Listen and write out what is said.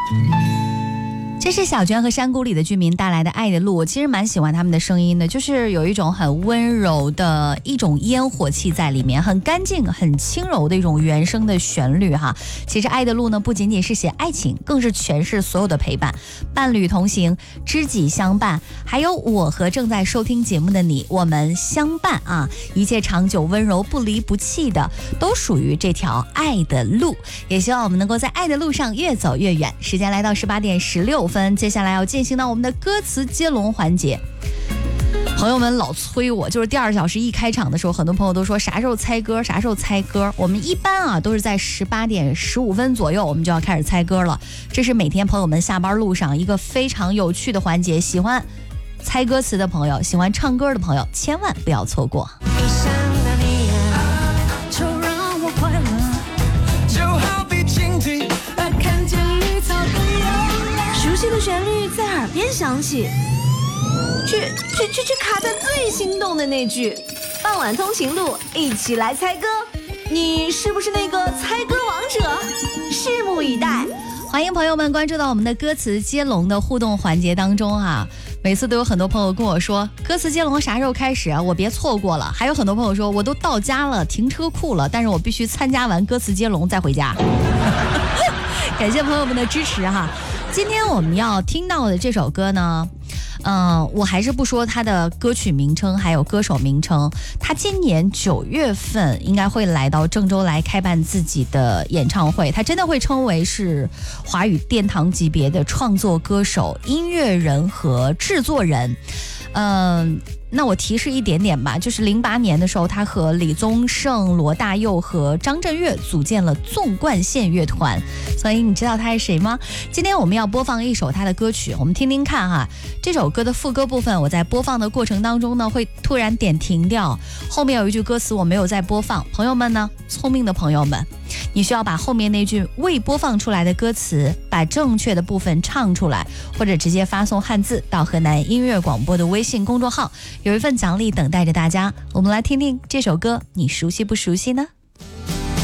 这是小娟和山谷里的居民带来的《爱的路》，我其实蛮喜欢他们的声音的，就是有一种很温柔的一种烟火气在里面，很干净很轻柔的一种原声的旋律哈。其实《爱的路》呢，不仅仅是写爱情，更是诠释所有的陪伴，伴侣同行，知己相伴，还有我和正在收听节目的你，我们相伴啊，一切长久温柔不离不弃的，都属于这条爱的路。也希望我们能够在爱的路上越走越远。时间来到18点16分，接下来要进行到我们的歌词接龙环节。朋友们老催我，就是第2小时一开场的时候，很多朋友都说啥时候猜歌，啥时候猜歌。我们一般啊都是在18点15分左右，我们就要开始猜歌了。这是每天朋友们下班路上一个非常有趣的环节，喜欢猜歌词的朋友，喜欢唱歌的朋友，千万不要错过。 熟悉的旋律在耳边响起，却卡在最心动的那句。傍晚通勤路，一起来猜歌，你是不是那个猜歌王者？拭目以待。 欢迎朋友们关注到我们的歌词接龙的互动环节当中啊！每次都有很多朋友跟我说，歌词接龙啥时候开始啊？我别错过了。还有很多朋友说，我都到家了，停车库了，但是我必须参加完歌词接龙再回家。感谢朋友们的支持哈！今天我们要听到的这首歌呢，我还是不说它的歌曲名称还有歌手名称。他今年9月份应该会来到郑州来开办自己的演唱会，他真的会称为是华语殿堂级别的创作歌手、音乐人和制作人。那我提示一点点吧，就是08年的时候，他和李宗盛、罗大佑和张震岳组建了纵贯线乐团。所以你知道他是谁吗？今天我们要播放一首他的歌曲，我们听听看哈。这首歌的副歌部分，我在播放的过程当中呢，会突然点停掉，后面有一句歌词我没有再播放。朋友们呢，聪明的朋友们，你需要把后面那句未播放出来的歌词，把正确的部分唱出来，或者直接发送汉字到河南音乐广播的微信公众号，有一份奖励等待着大家。我们来听听这首歌，你熟悉不熟悉呢？